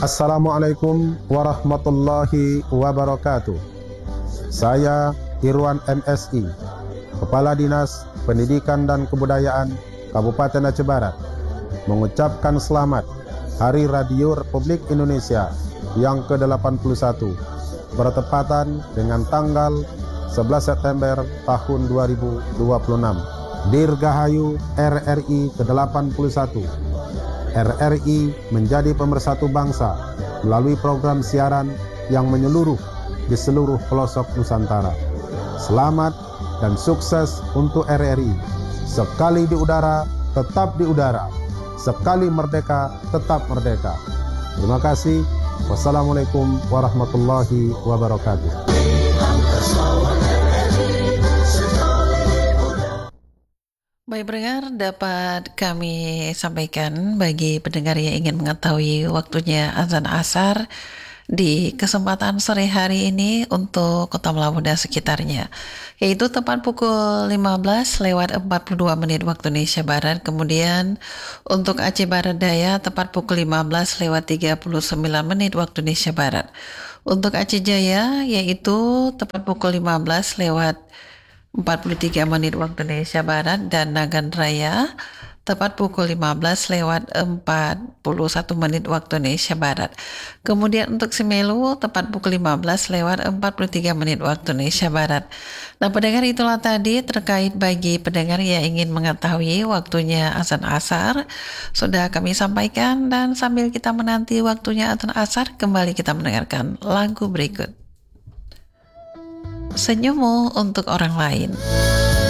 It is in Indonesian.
Assalamualaikum warahmatullahi wabarakatuh. Saya Irwan MSI, Kepala Dinas Pendidikan dan Kebudayaan Kabupaten Aceh Barat, mengucapkan selamat Hari Radio Republik Indonesia yang ke-81 bertepatan dengan tanggal 11 September tahun 2026. Dirgahayu RRI ke-81. RRI menjadi pemersatu bangsa melalui program siaran yang menyeluruh di seluruh pelosok Nusantara. Selamat dan sukses untuk RRI. Sekali di udara, tetap di udara. Sekali merdeka, tetap merdeka. Terima kasih. Wassalamualaikum warahmatullahi wabarakatuh. Baik pendengar, dapat kami sampaikan bagi pendengar yang ingin mengetahui waktunya azan asar di kesempatan sore hari ini untuk Kota Melabu dan sekitarnya, yaitu tepat pukul 15:42 waktu Indonesia Barat. Kemudian untuk Aceh Barat Daya tepat pukul 15:39 waktu Indonesia Barat. Untuk Aceh Jaya yaitu tepat pukul 15:43 waktu Indonesia Barat, dan Nagan Raya tepat pukul 15:41 waktu Indonesia Barat. Kemudian untuk Semelu tepat pukul 15:43 waktu Indonesia Barat. Nah pendengar, itulah tadi terkait bagi pendengar yang ingin mengetahui waktunya azan asar sudah kami sampaikan, dan sambil kita menanti waktunya azan asar, kembali kita mendengarkan lagu berikut. Senyummu untuk orang lain.